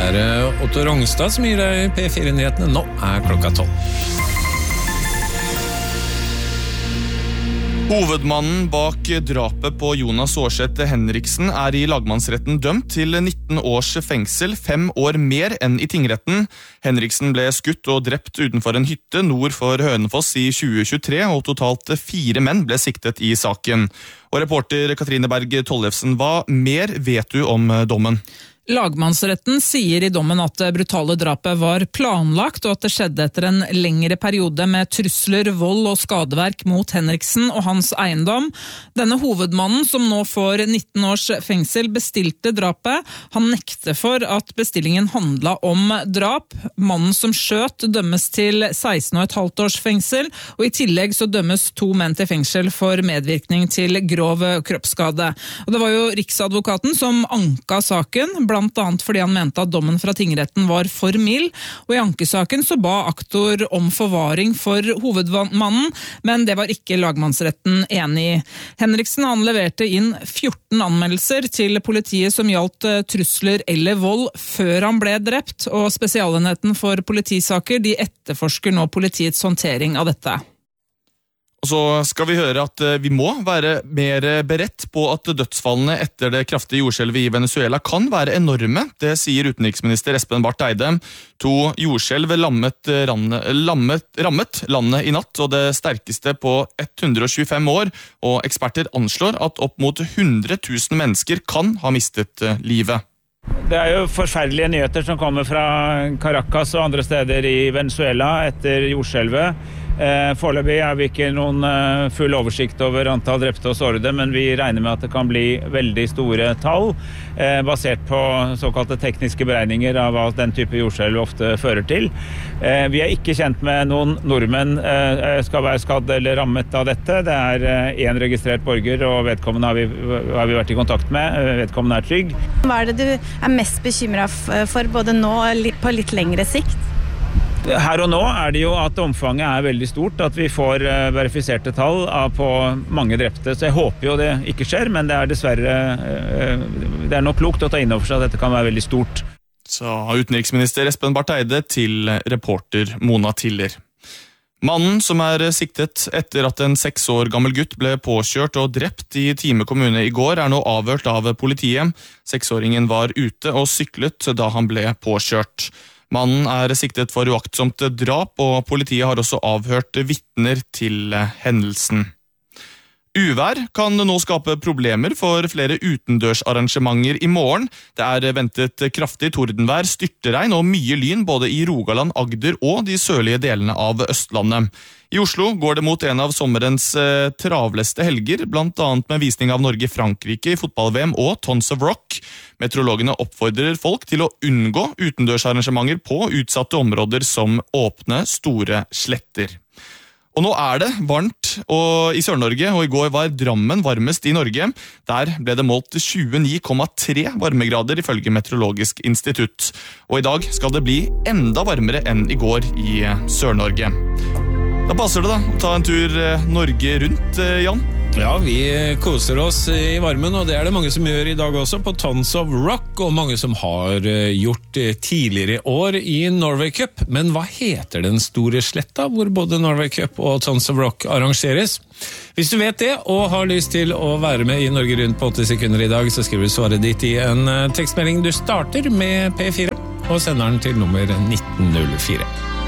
Otto Rongstad som gir deg P4-nyhetene. Nå klokka 12. Hovedmannen bak drapet på Jonas Aarseth Henriksen i lagmannsretten dømt til 19 års fengsel, 5 år mer enn i tingretten. Henriksen ble skutt og drept utenfor en hytte nord for Hønefoss i 2023, og totalt 4 menn ble siktet i saken. Og reporter Katrine Berg Tollefsen, hva mer vet du om dommen? Lagmannsretten sier i dommen at det brutale drapet var planlagt, og at det skjedde etter en lengre periode med trusler, vold og skadeverk mot Henriksen og hans eiendom. Denne hovedmannen, som nå får 19 års fengsel, bestilte drapet. Han nekter for at bestillingen handlet om drap. Mannen som skjøt dømmes til 16,5 års fengsel, og i tillegg så dømmes 2 menn til fengsel for medvirkning til grov kroppsskade. Og det var jo Riksadvokaten som anka saken, blant annet fordi han mente at dommen fra tingretten var for mild, og i ankesaken så ba aktor om forvaring for hovedmannen, men det var ikke lagmannsretten enig i. Henriksen han leverte inn 14 anmeldelser til politiet som gjaldt trusler eller vold før han ble drept, og Spesialenheten for politisaker de etterforsker nå politiets håndtering av dette. Og så skal vi høre at vi må være mer beredt på at dødsfallene etter det kraftige jordskjelvet i Venezuela kan være enorme. Det sier utenriksminister Espen Barth Eide. 2 jordskjelv rammet landet i natt, og det sterkeste på 125 år, og eksperter anslår at opp mot 100 000 mennesker kan ha mistet livet. Det jo forferdelige nyheter som kommer fra Caracas og andre steder i Venezuela etter jordskjelvet. Foreløpig vi ikke noen full oversikt over antall drepte og sårede, men vi regner med at det kan bli veldig store tall, basert på såkalte tekniske beregninger av hva den type jordskjelv ofte fører til. Vi ikke kjent med noen nordmenn skal være skadd eller rammet av dette. Det en registrert borger, og vedkommende har vi vært i kontakt med. Vedkommende trygg. Hva det du mest bekymret for, både nå og på litt lengre sikt? Her og nå det jo at omfanget veldig stort, at vi får verifiserte tall på mange drepte. Så jeg håper jo det ikke skjer, men det dessverre det nok klokt å ta inn over seg at dette kan være veldig stort. Så utenriksminister Espen Barth Eide til reporter Mona Tiller. Mannen som siktet etter at en 6 år gammel gutt ble påkjørt og drept i Time kommune i går, nå avhørt av politiet. 6-åringen var ute og syklet da han ble påkjørt. Mannen siktet for uaktsomt drap, og politiet har også avhørt vitner til hendelsen. Uvær kan nå skape problemer for flere utendørsarrangementer i morgen. Det ventet kraftig tordenvær, styrtregn og mye lyn både i Rogaland, Agder og de sørlige delene av Østlandet. I Oslo går det mot en av sommerens travleste helger, blant annet med visning av Norge-Frankrike i fotball-VM og Tons of Rock. Meteorologene oppfordrer folk til å unngå utendørsarrangementer på utsatte områder som åpne, store sletter. Og nå det varmt i Sør-Norge, og i går var Drammen varmest i Norge. Der ble det målt 29,3 varmegrader ifølge Meteorologisk institutt. Og i dag skal det bli enda varmere enn i går i Sør-Norge. Da passer det å ta en tur Norge rundt, Jan. Ja, vi koser oss i varmen, og det det mange som gjør i dag også på Tons of Rock, og mange som har gjort tidligere år i Norway Cup. Men hva heter den store sletta hvor både Norway Cup og Tons of Rock arrangeres? Hvis du vet det, og har lyst til å være med i Norge Rundt på 80 sekunder i dag, så skriver du svaret ditt i en tekstmelding. Du starter med P4 og sender den til nummer 1904.